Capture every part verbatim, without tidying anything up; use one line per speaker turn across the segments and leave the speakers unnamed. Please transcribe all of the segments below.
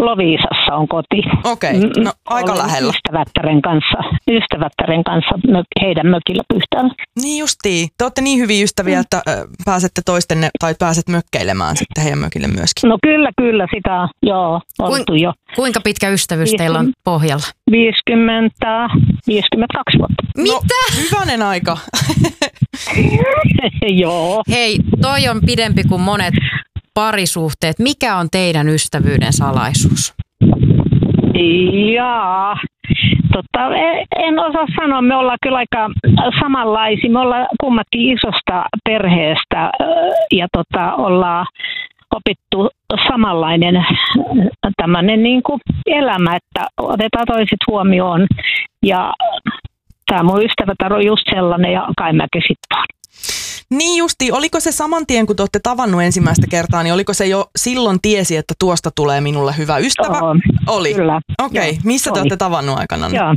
Loviisassa on koti.
Okei, okay. No aika
Olen
lähellä.
Ystävättären kanssa, ystävättären kanssa heidän mökillä Pyhtäällä.
Niin justiin. Te olette niin hyviä ystäviä, mm. että ö, pääsette toistenne tai pääset mökkeilemään sitten heidän mökille myöskin.
No kyllä, kyllä sitä joo, oltu
Kuin,
jo.
Kuinka pitkä ystävyys teillä on pohjalla?
viisikymmentä, viisikymmentäkaksi vuotta.
Mitä?
No, hyvänen aika.
Joo.
Hei, toi on pidempi kuin monet parisuhteet. Mikä on teidän ystävyyden salaisuus?
Jaa, tota, en osaa sanoa, me ollaan kyllä aika samanlaisia. Me ollaan kummatkin isosta perheestä ja tota, ollaan opittu samanlainen tämmöinen niin kuin elämä, että otetaan toiset huomioon. Ja tämä mun ystävätär on just sellainen ja kai mäkin sitten on.
Niin justi, oliko se saman tien, kun te olette tavannut ensimmäistä kertaa, niin oliko se jo silloin tiesi, että tuosta tulee minulle hyvä ystävä?
Joo,
oli.
Kyllä.
Okei, okay. Missä
oli.
te olette tavannut aikana?
Joo.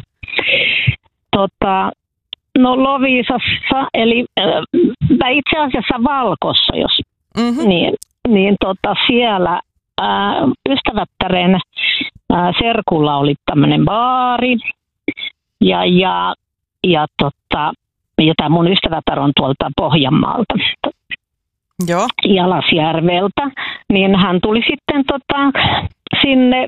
Tota, no Loviisassa, eli äh, itse asiassa Valkossa, jos
Mm-hmm.
niin, niin tota, siellä äh, ystävättären äh, serkulla oli tämmöinen baari ja, ja, ja tota, jota mun ystävätär on tuolta Pohjanmaalta,
Joo.
Jalasjärveltä, niin hän tuli sitten tota, sinne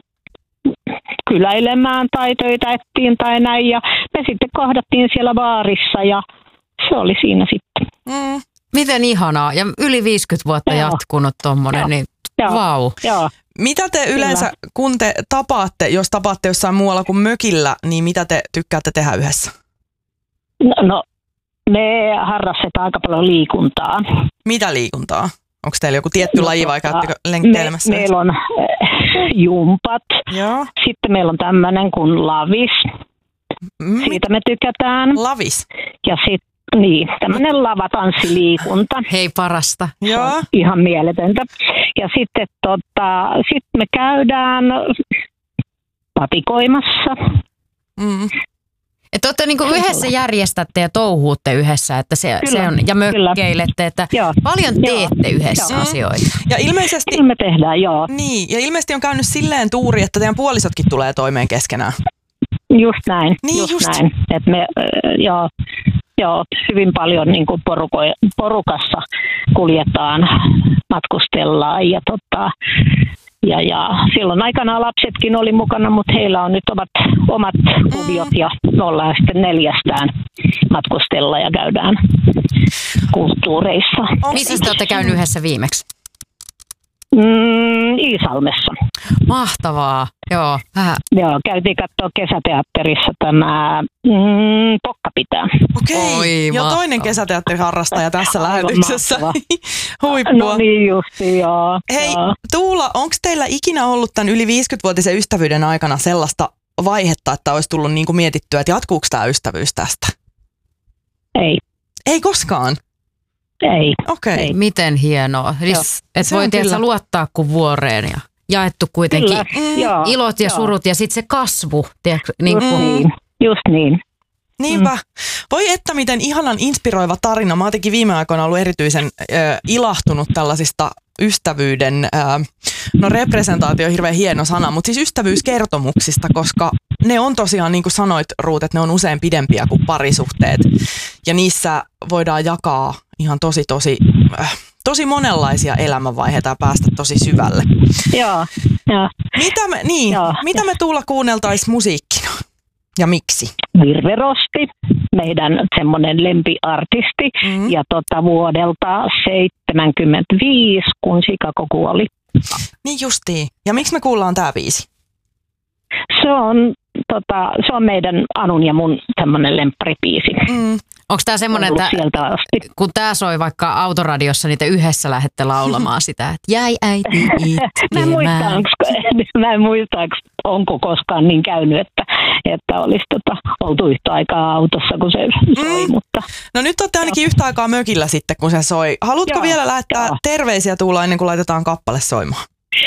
kyläilemään tai töitä ettiin tai näin, ja me sitten kohdattiin siellä baarissa, ja se oli siinä sitten.
Mm.
Miten ihanaa. Ja yli viisikymmentä vuotta
Joo.
jatkunut tommonen,
Joo.
niin
Joo.
vau.
Joo.
Mitä te yleensä,
Kyllä.
kun te tapaatte, jos tapaatte jossain muualla kuin mökillä, niin mitä te tykkäätte tehdä yhdessä?
No, no me harrastetaan aika paljon liikuntaa.
Mitä liikuntaa? Onko teillä joku tietty
No,
laji vai
tota,
käyttekö lenkkeilemässä?
Me, meillä on äh, jumpat.
Joo.
Sitten meillä on tämmöinen kuin lavis.
Mm.
Siitä me tykätään.
Lavis.
Ja sitten niin, tämmöinen lavatanssiliikunta.
Hei, parasta.
Joo.
Ihan mieletöntä. Ja sitten tota, sit me käydään patikoimassa.
Mm.
Että olette niinku yhdessä järjestätte ja touhuutte yhdessä, että se,
Kyllä,
se on, ja mökkeilette, että
Joo.
paljon teette
Joo.
yhdessä
Joo.
asioita.
Ja ilmeisesti,
Kyllä me tehdään, joo.
niin, ja ilmeisesti on käynyt silleen tuuri, että teidän puolisotkin tulee toimeen keskenään.
Just näin.
Niin
just,
just.
näin. Et me, äh, joo, joo, hyvin paljon niin kuin poruko- porukassa kuljetaan, matkustellaan ja, tota, ja, ja silloin aikanaan lapsetkin oli mukana, mutta heillä on nyt omat, omat kuviot ja me ollaan sitten neljästään matkustella ja käydään kulttuureissa.
Missä te olette käynyt yhdessä viimeksi?
Mm, Iisalmessa.
Mahtavaa. Joo, vähän.
Joo, käytiin katsoa kesäteatterissa tämä mm, Pokka pitää.
Okei,
Oi,
ja
mahtavaa.
toinen kesäteatteriharrastaja tässä
Aivan
lähetyksessä.
mahtavaa.
Huippua.
No niin justi, joo.
Hei,
joo.
Tuula, onko teillä ikinä ollut tämän yli viisikymmenvuotisen ystävyyden aikana sellaista vaihetta, että olisi tullut niin kuin mietittyä, että jatkuuko tämä ystävyys tästä?
Ei,
Ei koskaan.
ei.
Okei.
Ei.
Miten hienoa. Siis, että
Se on
voi tietysti
kyllä.
luottaa kuin vuoreen ja jaettu kuitenkin
Kyllä,
Mm,
joo,
ilot ja
joo.
surut ja sitten se kasvu. Tiedätkö, niin
Just
kuin,
niin, just niin.
Niinpä. Mm. Voi että miten ihanan inspiroiva tarina. Mä oon jotenkin viime aikoina ollut erityisen äh, ilahtunut tällaisista ystävyyden, äh, no representaatio on hirveän hieno sana, mutta siis ystävyyskertomuksista, koska ne on tosiaan, niin kuin sanoit Ruut, että ne on usein pidempiä kuin parisuhteet. Ja niissä voidaan jakaa ihan tosi, tosi, äh, tosi monenlaisia elämänvaiheita ja päästä tosi syvälle.
Joo, joo.
Mitä me, niin,
Joo.
mitä me Tuula kuunneltais musiikkina ja miksi?
Virverosti, meidän semmoinen lempiartisti,
Mm.
ja tota vuodelta seitsemänkymmentäviisi, kun Chicago kuoli.
Niin justiin. Ja miksi me kuullaan tää biisi?
Se on, tota, se on meidän Anun ja mun semmoinen lempparibiisi.
Mm.
onko tämä semmoinen,
Ollut
että
sieltä asti.
kun tämä soi vaikka autoradiossa, niin te yhdessä lähdette laulamaan sitä, että jäi äiti
Mä en muista,
itkemään.
onko, mä en muista, onko koskaan niin käynyt, että, että olisi tota, oltu yhtä aikaa autossa, kun se soi,
Mm.
mutta
No nyt olette ainakin yhtä aikaa mökillä sitten, kun se soi. Haluatko
Joo,
vielä lähettää
joo.
terveisiä Tuula ennen kuin laitetaan kappale soimaan?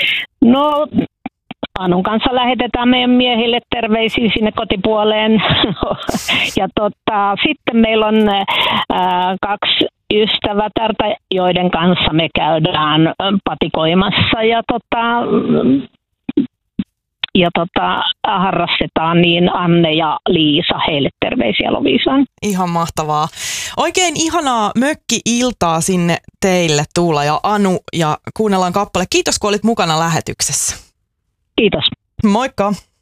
no Anun kanssa lähetetään meidän miehille terveisiä sinne kotipuoleen. Ja tota, sitten meillä on ää, kaksi ystävätärtä, joiden kanssa me käydään patikoimassa. Ja tota, ja tota, harrastetaan, niin Anne ja Liisa, heille terveisiä Loviisaan.
Ihan mahtavaa. Oikein ihanaa mökki-iltaa sinne teille, Tuula ja Anu, ja kuunnellaan kappale. Kiitos, kun olit mukana lähetyksessä.
Kiitos.
Moikka.